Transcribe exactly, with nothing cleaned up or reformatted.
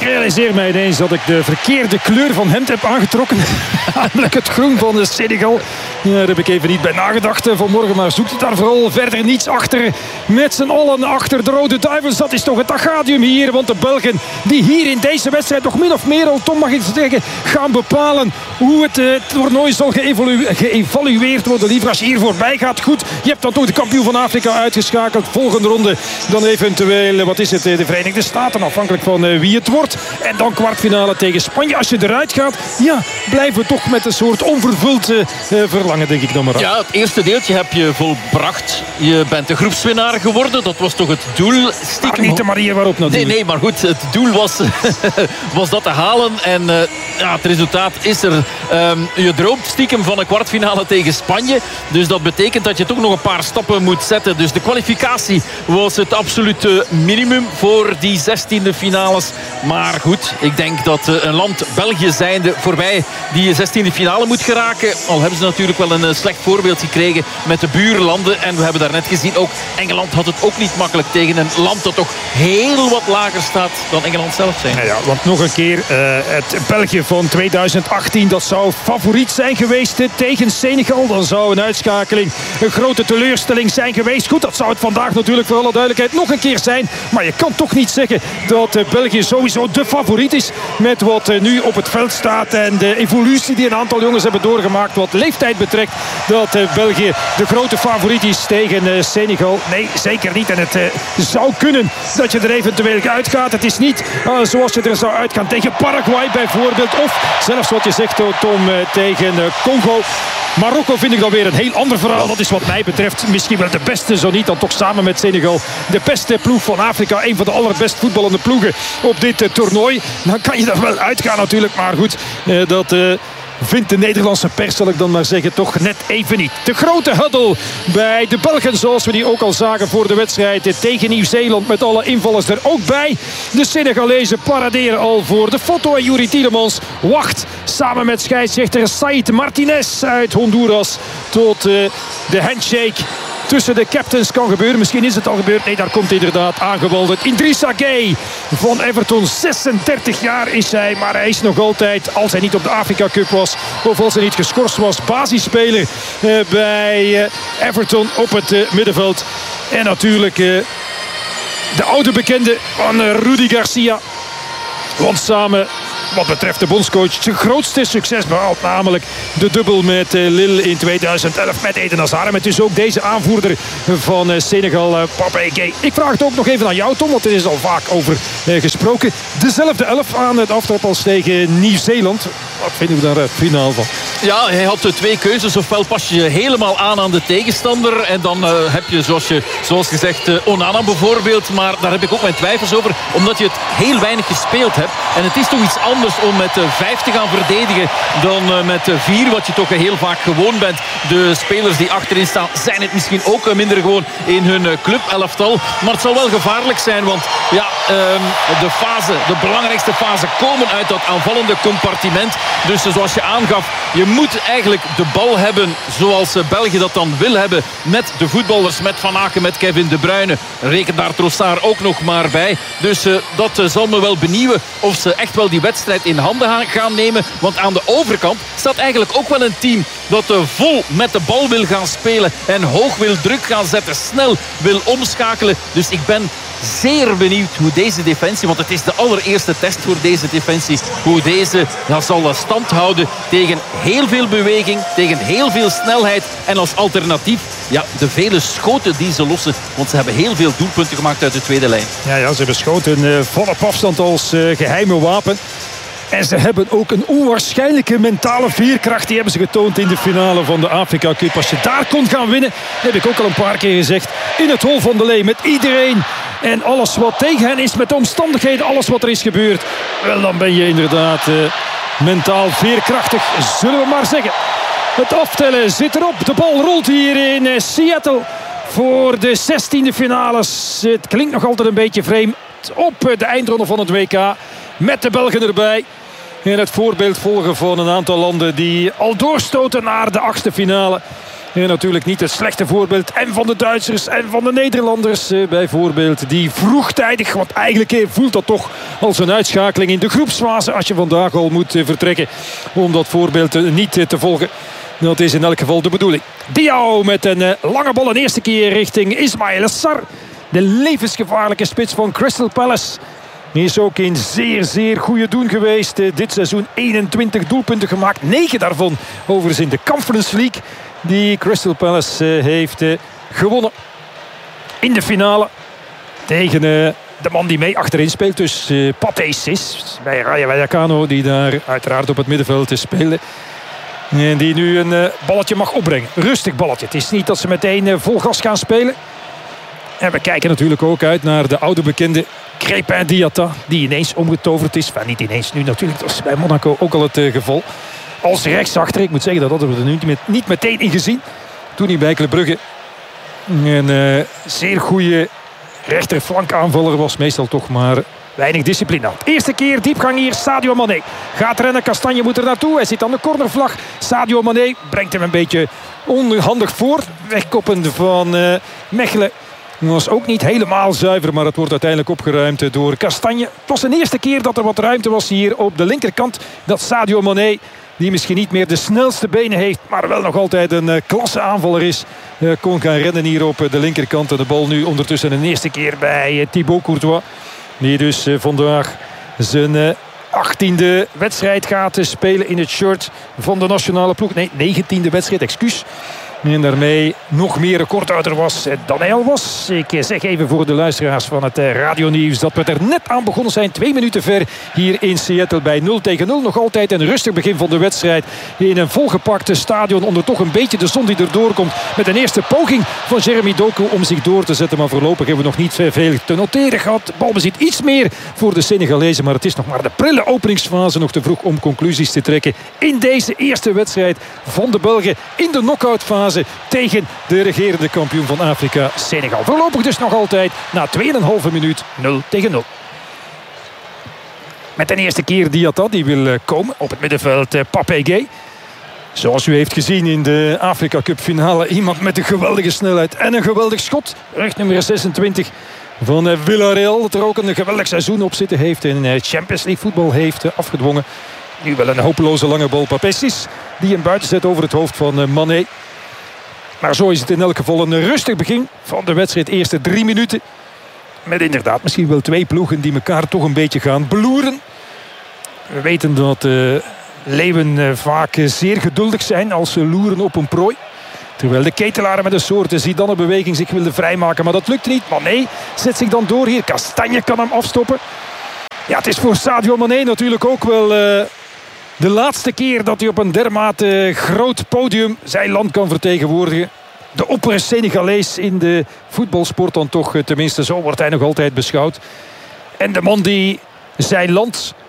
realiseer mij ineens dat ik de verkeerde kleur van hemd heb aangetrokken. Namelijk het groen van de Senegal. Ja, daar heb ik even niet bij nagedacht vanmorgen. Maar zoekt het daar vooral verder niets achter. Met z'n allen achter de Rode Duivels. Dat is toch het tragedium hier. Want de Belgen die hier in deze wedstrijd nog min of meer al, Tom mag ik zeggen, gaan bepalen hoe het uh, toernooi zal geëvalu- geëvalueerd worden. Liever als je hier voorbij gaat. Goed, je hebt dan toch de kampioen van Afrika uitgeschakeld. Volgende ronde dan eventueel, wat is het, de Verenigde Staten. Afhankelijk van uh, wie het wordt. En dan kwartfinale tegen Spanje. Als je eruit gaat, ja, blijven we toch met een soort onvervuld uh, verlangen, denk ik dan maar. Ja, het eerste deeltje heb je volbracht. Je bent de groepswinnaar geworden. Dat was toch het doel. Maar niet de manier waarop natuurlijk. Nee, nee, maar goed, het doel was, was dat te halen. En uh, ja, het resultaat is er. Um, je droomt stiekem van een kwartfinale tegen Spanje. Dus dat betekent dat je toch nog een paar stappen moet zetten. Dus de kwalificatie was het absolute minimum voor die zestiende finales. Maar goed, ik denk dat uh, een land, België zijnde, voorbij die zestiende finale moet geraken. Al hebben ze natuurlijk wel een uh, slecht voorbeeld gekregen met de buurlanden. En we hebben daarnet gezien, ook Engeland had het ook niet makkelijk tegen een land dat toch heel wat lager staat dan Engeland zelf zijn. Ja, ja, want nog een keer, uh, het België van tweeduizend achttien, dat zou favoriet zijn geweest uh, tegen Senegal. Dan zou een uitschakeling een grote teleurstelling zijn geweest. Goed, dat zou het vandaag natuurlijk voor alle duidelijkheid nog een keer zijn. Maar je kan toch niet zeggen dat uh, België sowieso de favoriet is met wat uh, nu op het veld staat. En de evolutie die een aantal jongens hebben doorgemaakt wat leeftijd betrekt. Dat uh, België de grote favoriet is tegen uh, Senegal. Nee, zeker niet. En het uh, zou kunnen dat je er eventueel uitgaat. Het is niet uh, zoals je er zou uitgaan tegen Paraguay bijvoorbeeld. Of zelfs wat je zegt, Tom, uh, tegen uh, Congo. Marokko vind ik dan weer een heel ander verhaal. Dat is wat mij betreft misschien wel de beste, zo niet dan toch samen met Senegal de beste ploeg van Afrika. Een van de allerbest voetballende ploegen op dit uh, toernooi. Dan kan je er wel uitgaan natuurlijk. Maar goed, uh, dat... Uh, vindt de Nederlandse pers, zal ik dan maar zeggen, toch net even niet. De grote huddle bij de Belgen, zoals we die ook al zagen voor de wedstrijd tegen Nieuw-Zeeland, met alle invallers er ook bij. De Senegalezen paraderen al voor de foto en Yuri Tielemans wacht samen met scheidsrechter Said Martinez uit Honduras tot uh, de handshake tussen de captains kan gebeuren. Misschien is het al gebeurd. Nee, daar komt inderdaad aangewandeld Idrissa Gueye van Everton. zesendertig jaar is hij, maar hij is nog altijd, als hij niet op de Afrika Cup was of als hij niet geschorst was, basisspeler uh, bij uh, Everton op het uh, middenveld. En natuurlijk uh, de oude bekende van uh, Rudi Garcia. Want samen, wat betreft de bondscoach, zijn grootste succes behaald. Namelijk de dubbel met uh, Lille in tweeduizend elf met Eden Hazard. Met dus ook deze aanvoerder van uh, Senegal, uh, Pape Gueye. Ik vraag het ook nog even aan jou, Tom, want er is al vaak over uh, gesproken. Dezelfde elf aan het aftrap als tegen Nieuw-Zeeland. Wat vinden we daar het finaal van? Ja, hij had twee keuzes. Ofwel pas je helemaal aan aan de tegenstander. En dan uh, heb je, zoals, je, zoals gezegd, uh, Onana bijvoorbeeld. Maar daar heb ik ook mijn twijfels over. Omdat je het heel weinig gespeeld hebt. En het is toch iets anders om met uh, vijf te gaan verdedigen dan uh, met uh, vier. Wat je toch uh, heel vaak gewoon bent. De spelers die achterin staan zijn het misschien ook uh, minder gewoon in hun uh, clubelftal. Maar het zal wel gevaarlijk zijn. Want ja, um, de fase, de belangrijkste fase komen uit dat aanvallende compartiment. Dus uh, zoals je aangaf, je moet eigenlijk de bal hebben zoals uh, België dat dan wil hebben. Met de voetballers, met Van Aken, met Kevin De Bruyne. Reken daar Trossard ook nog maar bij. Dus uh, dat uh, zal me wel benieuwen of ze echt wel die wedstrijd in handen gaan nemen. Want aan de overkant staat eigenlijk ook wel een team dat uh, vol met de bal wil gaan spelen. En hoog wil druk gaan zetten. Snel wil omschakelen. Dus ik ben zeer benieuwd hoe deze defensie, want het is de allereerste test voor deze defensie, hoe deze ja, zal stand houden tegen heel veel beweging, tegen heel veel snelheid en als alternatief ja, de vele schoten die ze lossen, want ze hebben heel veel doelpunten gemaakt uit de tweede lijn. Ja, ja, ze hebben schoten uh, vol op afstand als uh, geheime wapen. En ze hebben ook een onwaarschijnlijke mentale veerkracht. Die hebben ze getoond in de finale van de Afrika Cup. Als je daar kon gaan winnen, heb ik ook al een paar keer gezegd, in het hol van de leeuw met iedereen en alles wat tegen hen is, met de omstandigheden, alles wat er is gebeurd. Wel, dan ben je inderdaad uh, mentaal veerkrachtig, zullen we maar zeggen. Het aftellen zit erop. De bal rolt hier in uh, Seattle voor de zestiende finales. Het klinkt nog altijd een beetje vreemd op uh, de eindronde van het W K. Met de Belgen erbij. En het voorbeeld volgen van een aantal landen die al doorstoten naar de achtste finale. En natuurlijk niet het slechte voorbeeld. En van de Duitsers en van de Nederlanders eh, bijvoorbeeld. Die vroegtijdig, want eigenlijk voelt dat toch als een uitschakeling in de groepsfase als je vandaag al moet vertrekken om dat voorbeeld niet te volgen. Dat is in elk geval de bedoeling. Diao met een lange bal een eerste keer richting Ismail Sarr. De levensgevaarlijke spits van Crystal Palace. Hij is ook in zeer, zeer goede doen geweest. Dit seizoen eenentwintig doelpunten gemaakt. negen daarvan overigens in de Conference League. Die Crystal Palace heeft gewonnen. In de finale. Tegen de man die mee achterin speelt. Dus Pathé Ciss. Bij Rayo Vallecano. Die daar uiteraard op het middenveld speelde. En die nu een balletje mag opbrengen. Rustig balletje. Het is niet dat ze meteen vol gas gaan spelen. En we kijken natuurlijk ook uit naar de oude bekende Crépin Diatta. Die ineens omgetoverd is. Enfin, niet ineens nu natuurlijk. Dat is bij Monaco ook al het uh, geval. Als rechtsachter. Ik moet zeggen dat hadden we er nu niet, niet meteen in gezien. Toen hij bij Club Brugge een uh, zeer goede rechterflankaanvaller was. Meestal toch maar weinig discipline had. Eerste keer diepgang hier. Sadio Mané gaat rennen. Kastanje moet er naartoe. Hij zit aan de cornervlag. Sadio Mané brengt hem een beetje onhandig voor. Wegkoppen van uh, Mechelen. Dat was ook niet helemaal zuiver, maar het wordt uiteindelijk opgeruimd door Kastanje. Het was de eerste keer dat er wat ruimte was hier op de linkerkant. Dat Sadio Mané, die misschien niet meer de snelste benen heeft, maar wel nog altijd een uh, klasse aanvaller is, uh, kon gaan rennen hier op de linkerkant. En de bal nu ondertussen een eerste keer bij uh, Thibaut Courtois. Die dus uh, vandaag zijn uh, achttiende wedstrijd gaat uh, spelen in het shirt van de nationale ploeg. Nee, negentiende wedstrijd, excuus. En daarmee nog meer recordhouder was dan hij al was. Ik zeg even voor de luisteraars van het radionieuws dat we er net aan begonnen zijn. Twee minuten ver hier in Seattle bij nul tegen nul. Nog altijd een rustig begin van de wedstrijd. In een volgepakte stadion onder toch een beetje de zon die erdoor komt. Met een eerste poging van Jeremy Doku om zich door te zetten. Maar voorlopig hebben we nog niet veel te noteren gehad. Balbezit iets meer voor de Senegalezen. Maar het is nog maar de prille openingsfase. Nog te vroeg om conclusies te trekken in deze eerste wedstrijd van de Belgen in de knock-outfase tegen de regerende kampioen van Afrika, Senegal. Voorlopig dus nog altijd na twee komma vijf minuut nul tegen nul. Met de eerste keer Diatta, die wil komen op het middenveld. Pape Gueye. Zoals u heeft gezien in de Afrika Cup finale. Iemand met een geweldige snelheid en een geweldig schot. Rug nummer zesentwintig van Villarreal. Dat er ook een geweldig seizoen op zitten heeft. En Champions League voetbal heeft afgedwongen. Nu wel een hopeloze lange bal. Pape Ciss die een buitenzet over het hoofd van Mané. Maar zo is het in elk geval een rustig begin van de wedstrijd. Eerste drie minuten. Met inderdaad misschien wel twee ploegen die elkaar toch een beetje gaan beloeren. We weten dat uh, leeuwen uh, vaak uh, zeer geduldig zijn als ze loeren op een prooi. Terwijl de ketelaren met een soort Zidane-beweging zich wilden vrijmaken. Maar dat lukt niet. Mané zet zich dan door hier. Kastanje kan hem afstoppen. Ja, het is voor Sadio Mané natuurlijk ook wel Uh, de laatste keer dat hij op een dermate groot podium zijn land kan vertegenwoordigen. De oppere Senegalees in de voetbalsport dan toch. Tenminste, zo wordt hij nog altijd beschouwd. En de man die zijn land